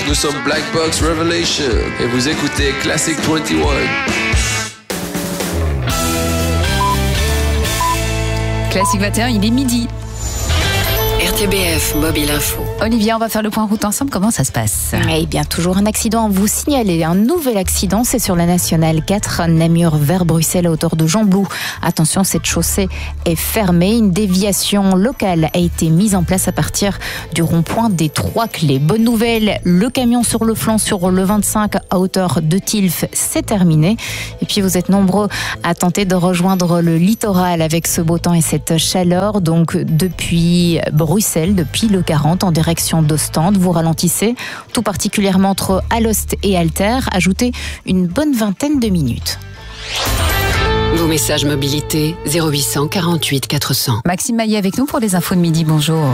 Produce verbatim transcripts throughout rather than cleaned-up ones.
nous sommes Black Box Revelation et vous écoutez Classic vingt et un. Classic vingt et un, il est midi. R T B F Mobile Info. Olivia, on va faire le point route ensemble. Comment ça se passe ? Eh bien, toujours un accident à vous signaler. Un nouvel accident, c'est sur la nationale quatre, Namur vers Bruxelles, à hauteur de Jean-Blou. Attention, cette chaussée est fermée. Une déviation locale a été mise en place à partir du rond-point des Trois Clés. Bonne nouvelle, le camion sur le flanc sur le vingt-cinq à hauteur de Tilf, c'est terminé. Et puis, vous êtes nombreux à tenter de rejoindre le littoral avec ce beau temps et cette chaleur. Donc, depuis Bruxelles, depuis le quarante, en direction d'Ostende. Vous ralentissez, tout particulièrement entre Alost et Alter. Ajoutez une bonne vingtaine de minutes. Vos messages mobilité zéro huit cent quarante-huit quatre cents. Maxime Maillet avec nous pour les infos de midi. Bonjour.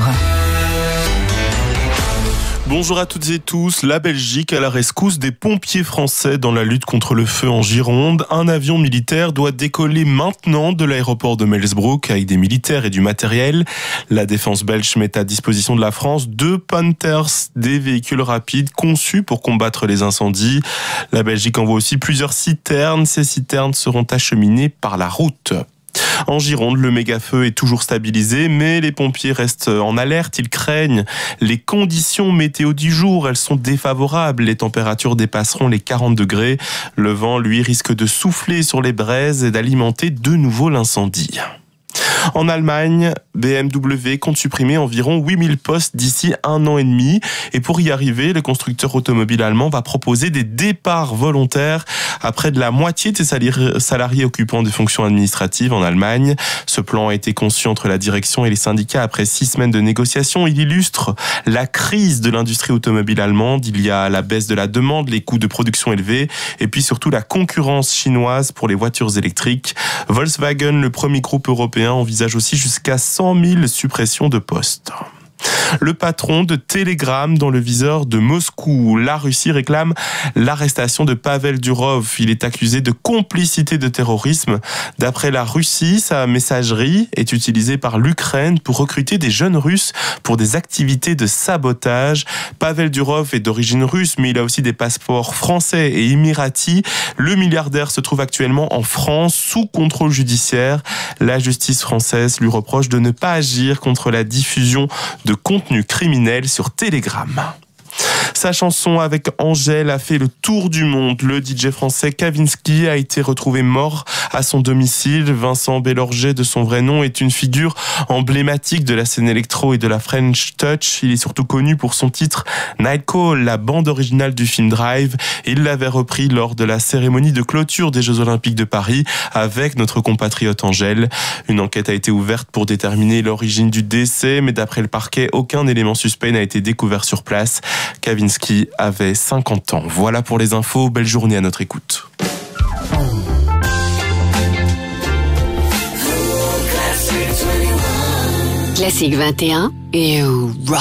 Bonjour à toutes et tous. La Belgique à la rescousse des pompiers français dans la lutte contre le feu en Gironde. Un avion militaire doit décoller maintenant de l'aéroport de Melsbroek avec des militaires et du matériel. La défense belge met à disposition de la France deux Panthers, des véhicules rapides conçus pour combattre les incendies. La Belgique envoie aussi plusieurs citernes. Ces citernes seront acheminées par la route. En Gironde, le méga-feu est toujours stabilisé, mais les pompiers restent en alerte. Ils craignent les conditions météo du jour. Elles sont défavorables. Les températures dépasseront les quarante degrés. Le vent, lui, risque de souffler sur les braises et d'alimenter de nouveau l'incendie. En Allemagne, B M W compte supprimer environ huit mille postes d'ici un an et demi. Et pour y arriver, le constructeur automobile allemand va proposer des départs volontaires à près de la moitié de ses salariés occupant des fonctions administratives en Allemagne. Ce plan a été conçu entre la direction et les syndicats après six semaines de négociations. Il illustre la crise de l'industrie automobile allemande. Il y a la baisse de la demande, les coûts de production élevés et puis surtout la concurrence chinoise pour les voitures électriques. Volkswagen, le premier groupe européen, envisage aussi jusqu'à cent mille suppressions de postes. Le patron de Telegram dans le viseur de Moscou. La Russie réclame l'arrestation de Pavel Durov. Il est accusé de complicité de terrorisme. D'après la Russie, sa messagerie est utilisée par l'Ukraine pour recruter des jeunes Russes pour des activités de sabotage. Pavel Durov est d'origine russe, mais il a aussi des passeports français et émiratis. Le milliardaire se trouve actuellement en France sous contrôle judiciaire. La justice française lui reproche de ne pas agir contre la diffusion de contenu criminel sur Telegram. Sa chanson avec Angèle a fait le tour du monde. Le D J français Kavinsky a été retrouvé mort à son domicile. Vincent Bellorget, de son vrai nom, est une figure emblématique de la scène électro et de la French Touch. Il est surtout connu pour son titre Night Call, la bande originale du film Drive. Il l'avait repris lors de la cérémonie de clôture des Jeux Olympiques de Paris avec notre compatriote Angèle. Une enquête a été ouverte pour déterminer l'origine du décès, mais d'après le parquet, aucun élément suspect n'a été découvert sur place. Kavinsky avait cinquante ans. Voilà pour les infos. Belle journée à notre écoute. Classique vingt et un et rock.